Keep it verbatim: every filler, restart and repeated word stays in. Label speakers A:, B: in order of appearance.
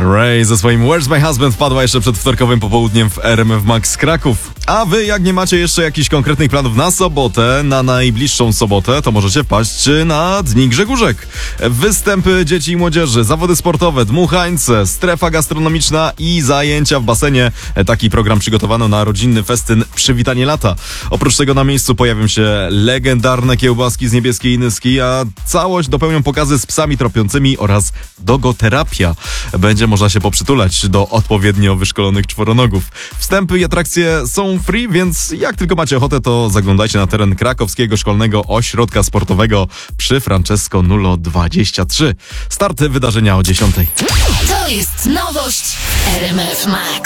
A: Ray ze swoim Where's My Husband wpadła jeszcze przed wtorkowym popołudniem w R M F Max Kraków. A wy, jak nie macie jeszcze jakichś konkretnych planów na sobotę, na najbliższą sobotę, to możecie wpaść na Dni Grzegórzek. Występy dzieci i młodzieży, zawody sportowe, dmuchańce, strefa gastronomiczna i zajęcia w basenie. Taki program przygotowano na rodzinny festyn Przywitanie Lata. Oprócz tego na miejscu pojawią się legendarne kiełbaski z Niebieskiej Nyski, a całość dopełnią pokazy z psami tropiącymi oraz dogoterapia. Będzie można się poprzytulać do odpowiednio wyszkolonych czworonogów. Wstępy i atrakcje są free, więc jak tylko macie ochotę, to zaglądajcie na teren Krakowskiego Szkolnego Ośrodka Sportowego przy Francesco Nulo dwadzieścia trzy. Start wydarzenia o dziesiątej.
B: To jest nowość w R M F Max.